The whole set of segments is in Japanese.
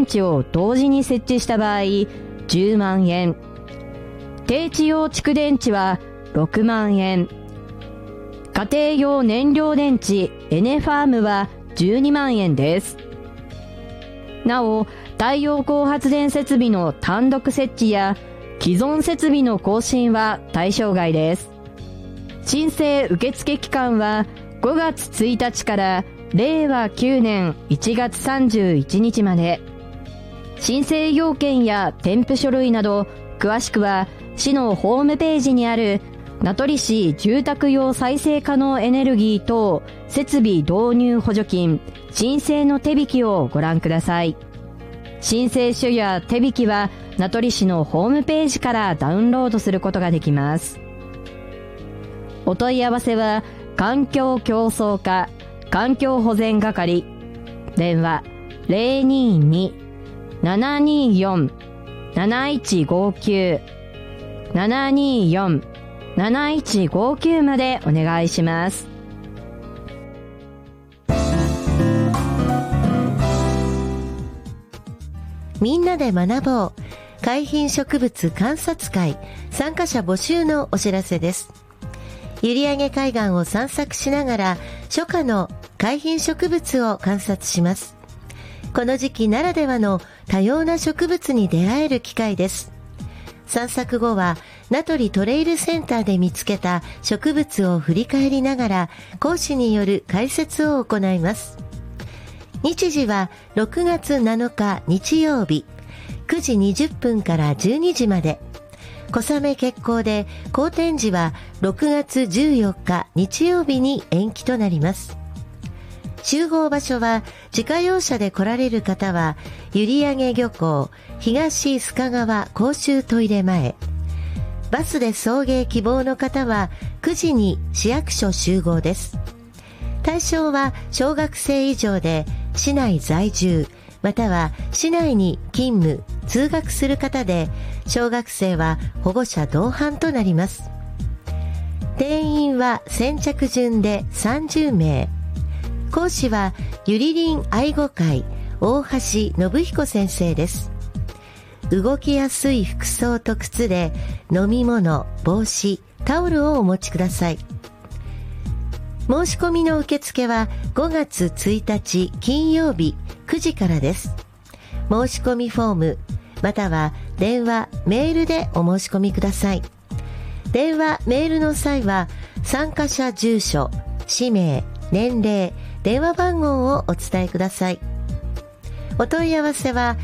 池を同時に設置した場合10万円、低地用蓄電池は6万円、家庭用燃料電池エネファームは12万円です。なお、太陽光発電設備の単独設置や既存設備の更新は対象外です。申請受付期間は5月1日から令和9年1月31日まで。申請要件や添付書類など詳しくは市のホームページにある名取市住宅用再生可能エネルギー等設備導入補助金申請の手引きをご覧ください。申請書や手引きは名取市のホームページからダウンロードすることができます。お問い合わせは環境競争課環境保全係、電話 022-724-7159 724-7159 までお願いします。 みんなで学ぼう海浜植物観察会参加者募集のお知らせです。閖上海岸を散策しながら初夏の海浜植物を観察します。この時期ならではの多様な植物に出会える機会です。散策後は名取トレイルセンターで見つけた植物を振り返りながら講師による解説を行います。日時は6月7日日曜日9時20分から12時まで。小雨決行で好天時は6月14日日曜日に延期となります。集合場所は自家用車で来られる方は閖上漁港東須賀川公衆トイレ前、バスで送迎希望の方は9時に市役所集合です。対象は小学生以上で市内在住または市内に勤務通学する方で、小学生は保護者同伴となります。定員は先着順で30名。講師はゆりりん愛護会大橋信彦先生です。動きやすい服装と靴で飲み物、帽子、タオルをお持ちください。申し込みの受付は5月1日金曜日9時からです。申し込みフォームまたは電話、メールでお申し込みください。電話、メールの際は参加者住所、氏名、年齢、電話番号をお伝えください。お問い合わせは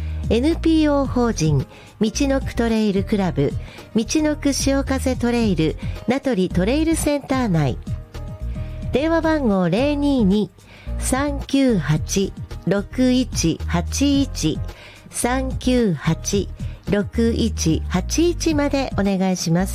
NPO 法人みちのくトレイルクラブみちのく潮風トレイル名取トレイルセンター内、電話番号 022-398-6181 398-6181 までお願いします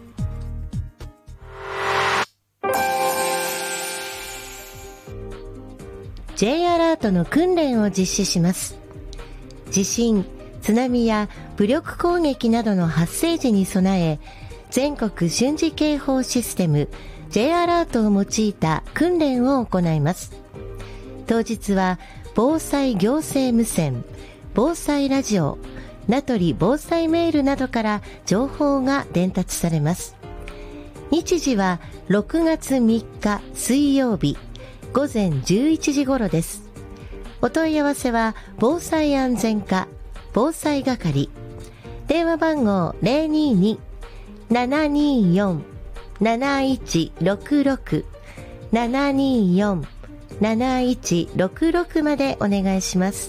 。J アラートの訓練を実施します。地震、津波や武力攻撃などの発生時に備え、全国瞬時警報システム J アラートを用いた訓練を行います。当日は防災行政無線、防災ラジオ、名取防災メールなどから情報が伝達されます。日時は6月3日水曜日午前11時頃です。お問い合わせは防災安全課防災係、電話番号 022-724-7166 724-7166 までお願いします。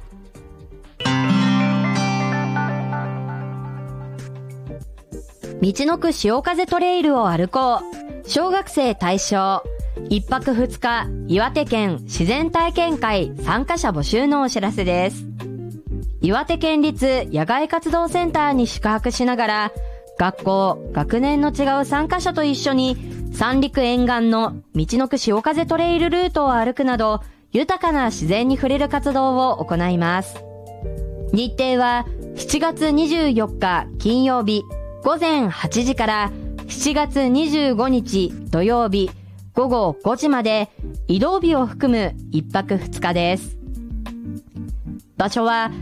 みちのく潮風トレイルを歩こう。小学生対象。1泊2日岩手県自然体験会参加者募集のお知らせです。岩手県立野外活動センターに宿泊しながら、学校、学年の違う参加者と一緒に三陸沿岸のみちのく潮風トレイルルートを歩くなど、豊かな自然に触れる活動を行います。日程は7月24日金曜日午前8時から7月25日土曜日午後5時まで、移動日を含む1泊2日です。場所は